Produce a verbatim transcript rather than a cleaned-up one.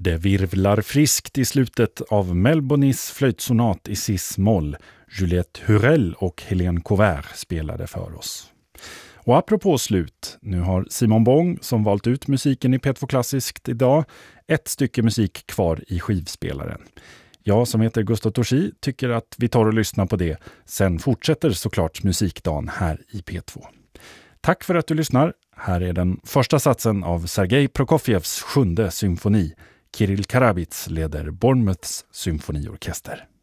Det virvlar friskt i slutet av Melbonis flöjtsonat i cis-moll. Juliette Hurel och Helene Covert spelade för oss. Och apropå slut, nu har Simon Bong, som valt ut musiken i P två Klassiskt idag, ett stycke musik kvar i skivspelaren. Jag som heter Gustav Torsi tycker att vi tar och lyssnar på det. Sen fortsätter såklart musikdagen här i P två. Tack för att du lyssnar. Här är den första satsen av Sergej Prokofjevs sjunde symfoni. Kirill Karabits leder Bournemouths symfoniorkester.